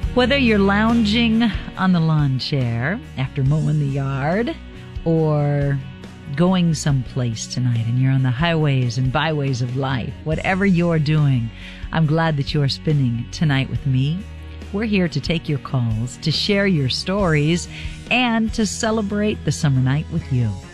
Whether you're lounging on the lawn chair after mowing the yard or going someplace tonight and you're on the highways and byways of life, whatever you're doing, I'm glad that you're spending tonight with me. We're here to take your calls, to share your stories, and to celebrate the summer night with you.